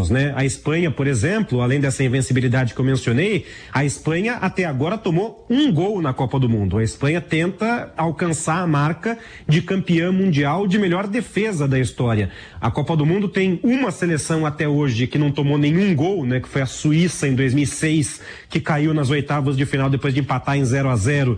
jogos, né? A Espanha, por exemplo, além dessa invencibilidade que eu mencionei, a Espanha até agora tomou um gol na Copa do Mundo. A Espanha tenta alcançar a marca de campeã mundial de melhor defesa da história. A Copa do Mundo tem uma seleção até hoje que não tomou nenhum gol, né? Que foi a Suíça em 2006, que caiu nas oitavas de final depois de empatar em 0-0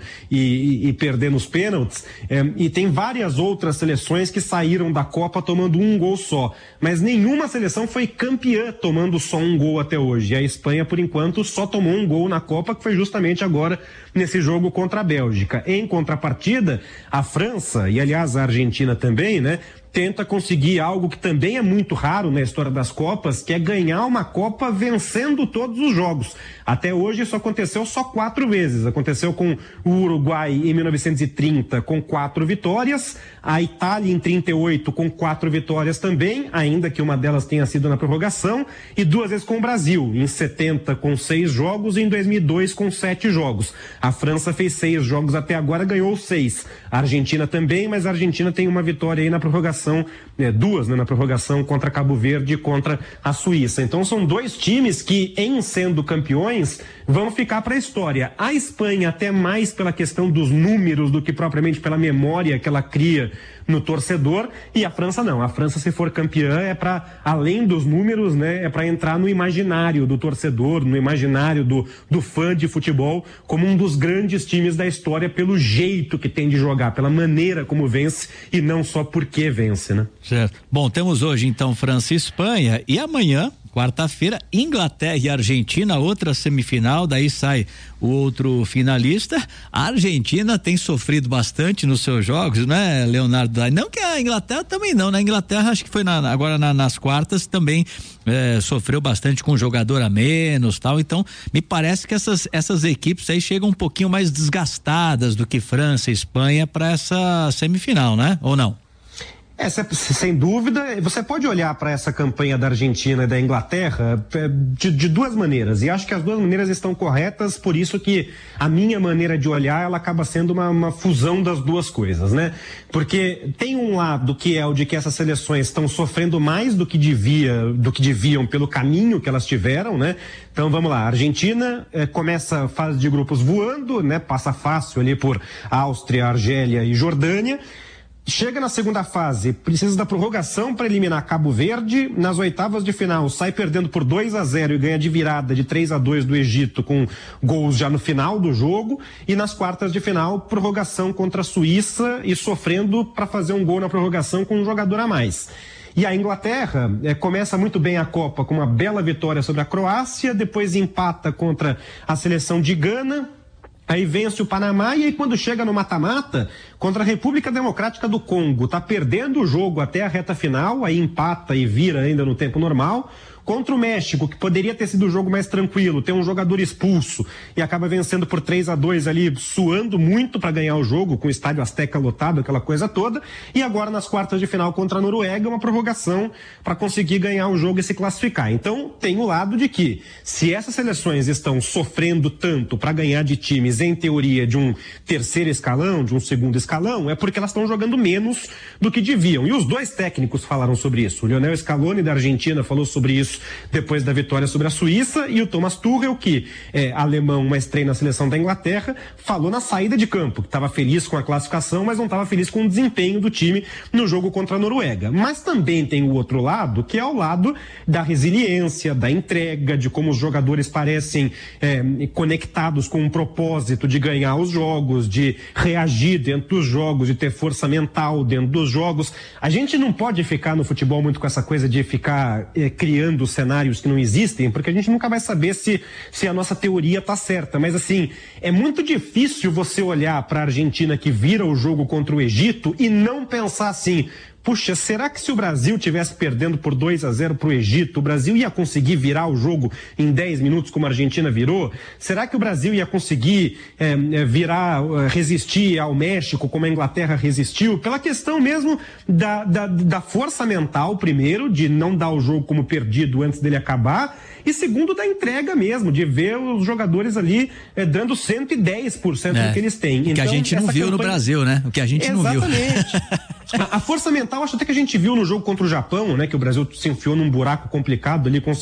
e perder nos pênaltis. E tem várias outras seleções que saíram da Copa tomando um gol só. Mas nenhuma seleção foi campeã tomando só um gol até hoje. E a Espanha, por enquanto, só tomou um gol na Copa, que foi justamente agora nesse jogo contra a Bélgica. Em contrapartida, a França, e aliás a Argentina também, né? Tenta conseguir algo que também é muito raro na história das Copas, que é ganhar uma Copa vencendo todos os jogos. Até hoje isso aconteceu só 4 vezes. Aconteceu com o Uruguai em 1930 com 4 vitórias, a Itália em 38 com 4 vitórias também, ainda que uma delas tenha sido na prorrogação, e 2 vezes com o Brasil, em 70 com 6 jogos e em 2002 com 7 jogos. A França fez 6 jogos até agora, ganhou 6. A Argentina também, mas a Argentina tem uma vitória aí na prorrogação, 2, né, na prorrogação contra Cabo Verde e contra a Suíça. Então são 2 times que, em sendo campeões, vão ficar para a história. A Espanha até mais pela questão dos números do que propriamente pela memória que ela cria no torcedor, e a França não. A França, se for campeã, é para, além dos números, né, é para entrar no imaginário do torcedor, no imaginário do fã de futebol, como um dos grandes times da história pelo jeito que tem de jogar, pela maneira como vence e não só porque vence, né? Certo. Bom, temos hoje então França e Espanha, e amanhã, quarta-feira, Inglaterra e Argentina, outra semifinal, daí sai o outro finalista. A Argentina tem sofrido bastante nos seus jogos, né, Leonardo? Não que a Inglaterra também não, na Inglaterra acho que foi agora nas quartas também sofreu bastante com um jogador a menos, tal, então me parece que essas equipes aí chegam um pouquinho mais desgastadas do que França e Espanha para essa semifinal, né? Ou não? Sem dúvida, você pode olhar para essa campanha da Argentina e da Inglaterra de 2 maneiras, e acho que as 2 maneiras estão corretas, por isso que a minha maneira de olhar, ela acaba sendo uma fusão das 2 coisas, né? Porque tem um lado que é o de que essas seleções estão sofrendo mais do que deviam pelo caminho que elas tiveram, né? Então vamos lá, a Argentina começa a fase de grupos voando, né? Passa fácil ali por Áustria, Argélia e Jordânia. Chega na segunda fase, precisa da prorrogação para eliminar Cabo Verde. Nas oitavas de final, sai perdendo por 2-0 e ganha de virada de 3-2 do Egito, com gols já no final do jogo. E nas quartas de final, prorrogação contra a Suíça e sofrendo para fazer um gol na prorrogação com um jogador a mais. E a Inglaterra começa muito bem a Copa com uma bela vitória sobre a Croácia, depois empata contra a seleção de Gana, aí vence o Panamá, e aí quando chega no mata-mata contra a República Democrática do Congo, tá perdendo o jogo até a reta final, aí empata e vira ainda no tempo normal. Contra o México, que poderia ter sido o jogo mais tranquilo, tem um jogador expulso e acaba vencendo por 3-2 ali, suando muito para ganhar o jogo, com o estádio Azteca lotado, aquela coisa toda. E agora nas quartas de final contra a Noruega, uma prorrogação para conseguir ganhar o jogo e se classificar. Então tem o lado de que, se essas seleções estão sofrendo tanto para ganhar de times, em teoria, de um terceiro escalão, de um segundo escalão, é porque elas estão jogando menos do que deviam. E os 2 técnicos falaram sobre isso. O Lionel Scaloni, da Argentina, falou sobre isso depois da vitória sobre a Suíça, e o Thomas Tuchel, que é alemão, mas treina a seleção da Inglaterra, falou na saída de campo, que estava feliz com a classificação, mas não estava feliz com o desempenho do time no jogo contra a Noruega. Mas também tem o outro lado, que é o lado da resiliência, da entrega, de como os jogadores parecem conectados com um propósito de ganhar os jogos, de reagir dentro dos jogos, de ter força mental dentro dos jogos. A gente não pode ficar no futebol muito com essa coisa de ficar criando cenários que não existem, porque a gente nunca vai saber se a nossa teoria está certa. Mas assim, é muito difícil você olhar para a Argentina, que vira o jogo contra o Egito, e não pensar assim: puxa, será que se o Brasil tivesse perdendo por 2-0 para o Egito, o Brasil ia conseguir virar o jogo em 10 minutos como a Argentina virou? Será que o Brasil ia conseguir resistir ao México como a Inglaterra resistiu? Pela questão mesmo da força mental, primeiro, de não dar o jogo como perdido antes dele acabar, e segundo, da entrega mesmo, de ver os jogadores ali dando 110% do que eles têm. O que a gente não viu no Brasil, né? O que a gente não viu. Exatamente. A força mental, acho até que a gente viu no jogo contra o Japão, né? Que o Brasil se enfiou num buraco complicado ali,